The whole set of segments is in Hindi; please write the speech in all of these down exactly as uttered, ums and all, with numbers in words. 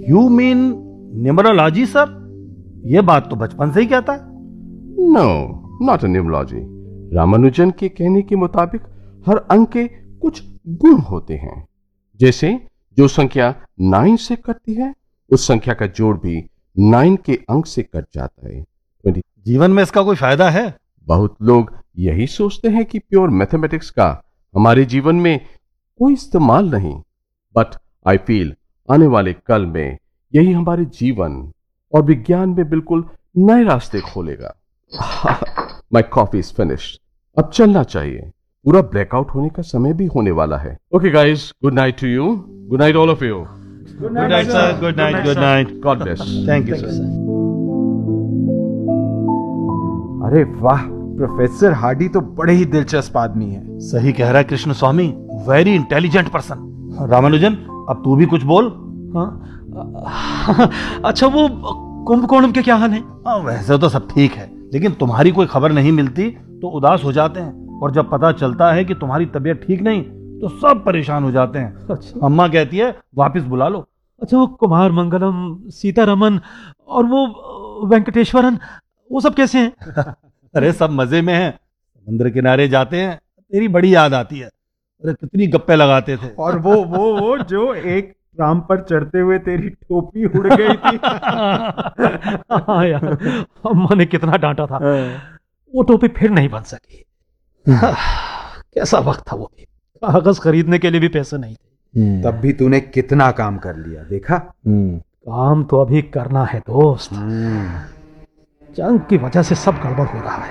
You mean numerology sir? ये बात तो बचपन से ही कहता है। No, not a numerology. Ramanujan के कहने के मुताबिक हर अंक के कुछ गुण होते हैं। जैसे जो संख्या नाइन से कटती है उस संख्या का जोड़ भी नाइन के अंक से कट जाता है। जीवन में इसका कोई फायदा है? बहुत लोग यही सोचते हैं कि प्योर मैथमेटिक्स का हमारे जीवन में कोई इस्तेमाल नहीं, बट आई फील आने वाले कल में यही हमारे जीवन और विज्ञान में बिल्कुल नए रास्ते खोलेगा। माई कॉफी इज फिनिश्ड, अब चलना चाहिए, पूरा ब्रेकआउट होने का समय भी होने वाला है। Okay guys, good night to you. Good night all of you. Good night sir. Good night. Good night. God bless. Thank you sir. अरे वाह, प्रोफेसर हार्डी तो बड़े ही दिलचस्प आदमी है। सही कह रहा है कृष्ण स्वामी, वेरी इंटेलिजेंट पर्सन। रामानुजन, अब तू भी कुछ बोल। हाँ अच्छा, वो कुंभकोणम के क्या हाल है? हाँ, वैसे तो सब ठीक है, लेकिन तुम्हारी कोई खबर नहीं मिलती तो उदास हो जाते हैं, और जब पता चलता है कि तुम्हारी तबीयत ठीक नहीं तो सब परेशान हो जाते हैं। अच्छा। अम्मा कहती है वापस बुला लो। अच्छा, वो कुमार मंगलम, सीतारमन और वो वेंकटेश्वरन, वो सब कैसे हैं? अरे सब मजे में हैं, समुद्र किनारे जाते हैं, तेरी बड़ी याद आती है। अरे कितनी गप्पे लगाते थे। और वो वो वो जो एक ट्राम पर चढ़ते हुए तेरी टोपी उड़ गई थी। हाँ यार, अम्मा ने कितना डांटा था। वो टोपी फिर नहीं बन सकी। कैसा वक्त था वो भी, कागज खरीदने के लिए भी पैसे नहीं थे। तब भी तूने कितना काम कर लिया, देखा? काम तो अभी करना है दोस्त। जंग की वजह से सब गड़बड़ हो रहा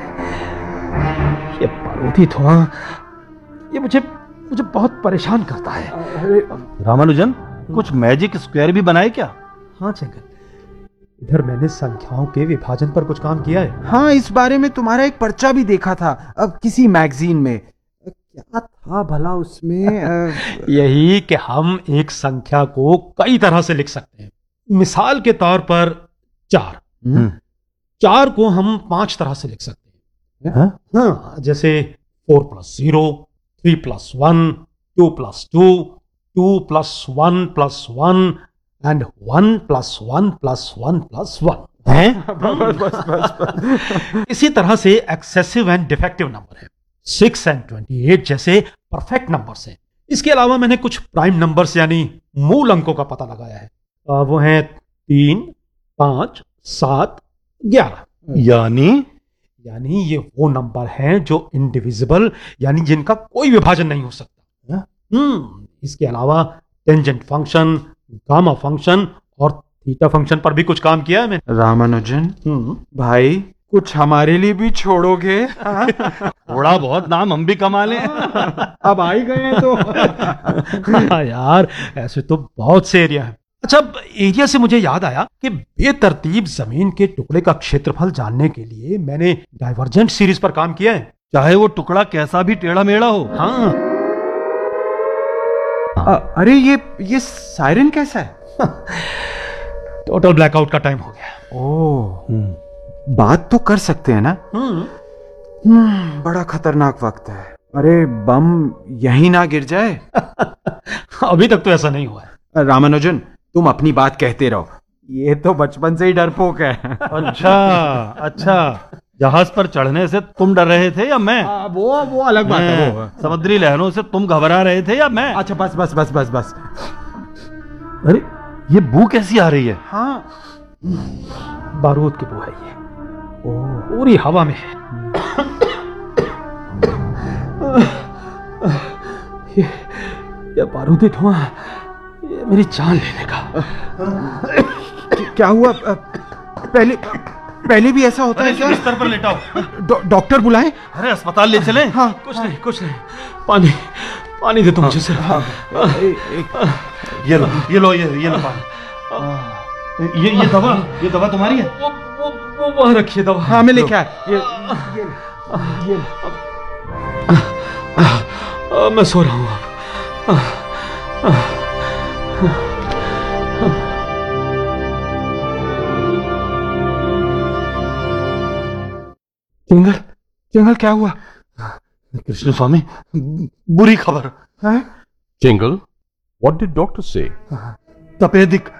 है। ये बारूदी धुआं, ये मुझे मुझे बहुत परेशान करता है। रामानुजन, कुछ मैजिक स्क्वायर भी बनाए क्या? हाँ चंगल, इधर मैंने संख्याओं के विभाजन पर कुछ काम किया है। हाँ, इस बारे में तुम्हारा एक पर्चा भी देखा था अब किसी मैगजीन में। क्या था भला उसमें? यही कि हम एक संख्या को कई तरह से लिख सकते हैं। मिसाल के तौर पर चार चार को हम पांच तरह से लिख सकते हैं। हाँ, जैसे four plus zero, three plus one, two plus two, two plus one plus one and one plus one plus one plus one है। बस बस बस बस। इसी तरह से एक्सेसिव एंड डिफेक्टिव नंबर है। सिक्स एंड ट्वेंटी एट जैसे परफेक्ट नंबर्स हैं। इसके अलावा मैंने कुछ प्राइम नंबर्स यानी मूल अंकों का पता लगाया है। आ, वो हैं तीन, पांच, सात, ग्यारह। यानी यानी ये वो नंबर हैं जो इनडिविजिबल यानी जिनका कोई विभाजन नहीं हो सकता। हम्म इसके अलावा टेंजेंट फंक्शन, गामा फंक्शन और थीटा फंक्शन पर भी कुछ काम किया है मैंने। रामानुजन भाई, कुछ हमारे लिए भी छोड़ोगे? थोड़ा बहुत नाम हम भी कमा लें। अब आ ही गए हैं तो। हाँ यार, ऐसे तो बहुत से एरिया है। अच्छा, एरिया से मुझे याद आया कि बेतरतीब जमीन के टुकड़े का क्षेत्रफल जानने के लिए मैंने डाइवर्जेंट सीरीज पर काम किया है, चाहे वो टुकड़ा कैसा भी टेढ़ा मेढ़ा हो। हाँ। आ, अरे ये ये सायरन कैसा है? टोटल ब्लैकआउट का टाइम हो गया। ओह, बात तो कर सकते हैं ना? हम्म बड़ा खतरनाक वक्त है। अरे बम यहीं ना गिर जाए। अभी तक तो ऐसा नहीं हुआ है। रामानुजन, तुम अपनी बात कहते रहो, ये तो बचपन से ही डरपोक है। अच्छा अच्छा, जहाज पर चढ़ने से तुम डर रहे थे या मैं? आ, वो वो अलग बात है। वो समुद्री लहरों से तुम घबरा रहे थे या मैं? अच्छा बस बस बस बस बस। अरे ये बू कैसी आ रही है? हाँ, बारूद की बू है ये। पूरी हवा में है। ये, ये बारूदी धुआं, ये मेरी जान लेने का। क्या हुआ? पहले पहले भी ऐसा होता है क्या? बिस्तर पर लेटाओ। डॉक्टर बुलाएं? अरे अस्पताल ले चलें? हाँ। कुछ नहीं कुछ नहीं, पानी पानी दे तुम मुझे सिर्फ। हाँ, ये लो ये लो ये ये लो पानी। ये ये दवा ये दवा तुम्हारी है? वो वो वो वहाँ रखिए दवा। हाँ, मैं लेके आया। ये ये ये मैं सो रहा हूँ अब। जंगल जंगल क्या हुआ? कृष्ण स्वामी, बुरी खबर है। Jingle, what did doctor say? तपेदिक